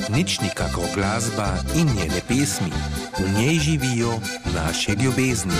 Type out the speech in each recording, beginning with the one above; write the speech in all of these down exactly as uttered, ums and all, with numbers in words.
Nič nikako glasba in njene pesmi. V njej živijo naše ljubezni.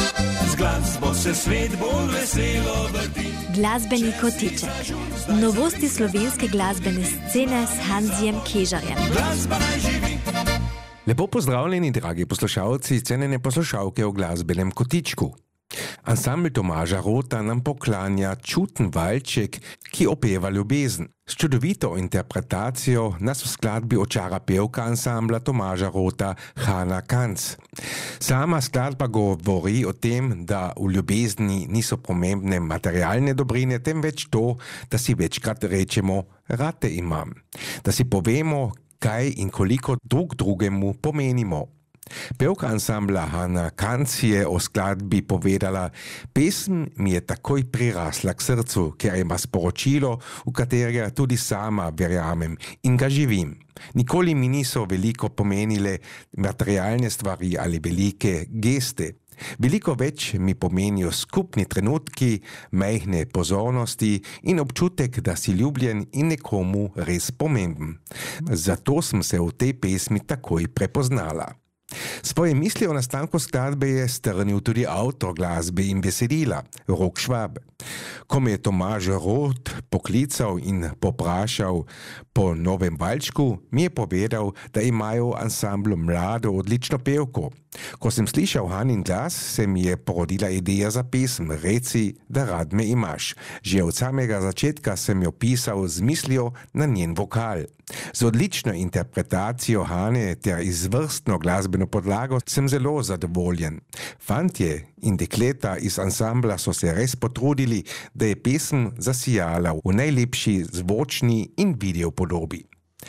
Z glasbo se svet bolj veselo vrti. Glasbeni kotiček. Novosti slovenske glasbene scene s Hanzijem Kežarjem. Glasba naj živi. Lepo pozdravljeni, dragi poslušalci, cenjene poslušalke v glasbenem kotičku. Ansambl Tomaža Rota nam poklanja čuten valček, ki opeva ljubezen. S čudovito interpretacijo nas v skladbi očara pevka ansambla Tomaža Rota Hana Kanc. Sama skladba govori o tem, da v ljubezni niso pomembne materialne dobrine, temveč to, da si večkrat rečemo rad te imam. Da si povemo, kaj in koliko drug drugemu pomenimo. Pevka ansambla Hana Kanc je o skladbi povedala: pesem mi je takoj prirasla k srcu, ker ima sporočilo, v katerega tudi sama verjamem in ga živim. Nikoli mi niso veliko pomenile materialne stvari ali velike geste. Veliko več mi pomenijo skupni trenutki, majhne pozornosti in občutek, da si ljubljen in nekomu res pomemben. Zato sem se v tej pesmi takoj prepoznala. Svoje misli o nastanku skladbe je strnil tudi avtor glasbe in besedila, Rok Švab. Ko me je Tomaž Rot poklical in poprašal po novem valčku, mi je povedal, da imajo v ansamblu mlado odlično pevko. Ko sem slišal Hanin glas, se mi je porodila ideja za pesem Reci, da rad me imaš. Že od samega začetka sem jo pisal z mislijo na njen vokal. Z odlično interpretacijo Hane ter izvrstno glasbeno podlago sem zelo zadovoljen. Fantje in dekleta iz ansambla so se res potrudili, da je pesem zasijala v najlepši zvočni in video podobi.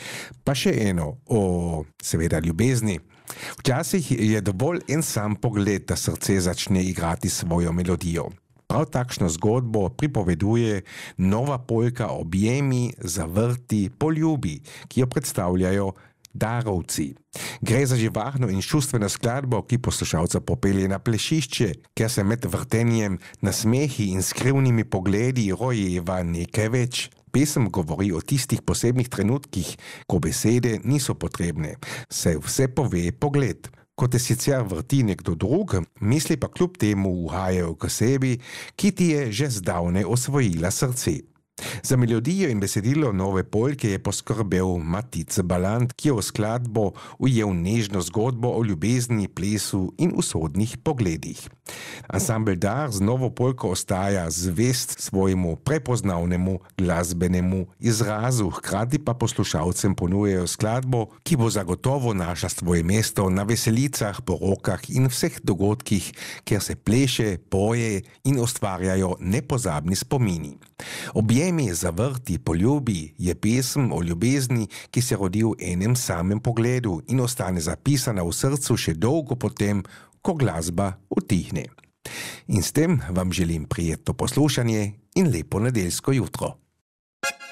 Pa še eno o, seveda, ljubezni. Včasih je dovolj en sam pogled, da srce začne igrati svojo melodijo. Prav takšno zgodbo pripoveduje nova polka Objemi, zavrti, poljubi, ki jo predstavljajo Darovci. Gre za živahno in čustveno skladbo, ki poslušalca popelje na plešišče, ker se med vrtenjem, nasmehi in skrivnimi pogledi rojeva nekaj več. Pesem govori o tistih posebnih trenutkih, ko besede niso potrebne, saj vse pove pogled. Ko te sicer vrti nekdo drug, misli pa kljub temu uhajajo k sebi, ki ti je že zdavnaj osvojila srce. Za melodijo in besedilo nove polke je poskrbel Matic Balant, ki je v skladbo ujel nežno zgodbo o ljubezni, plesu in usodnih pogledih. Ansambel Dar z novo polko ostaja zvest svojemu prepoznavnemu glasbenemu izrazu, hkrati pa poslušalcem ponujajo skladbo, ki bo zagotovo našla svoje mesto na veselicah, porokah in vseh dogodkih, kjer se pleše, poje in ustvarjajo nepozabni spomini. Objemi, zavrti, poljubi je pesem o ljubezni, ki se rodi v enem samem pogledu in ostane zapisana v srcu še dolgo potem, ko glasba utihne. In s tem vam želim prijetno poslušanje in lepo nedeljsko jutro.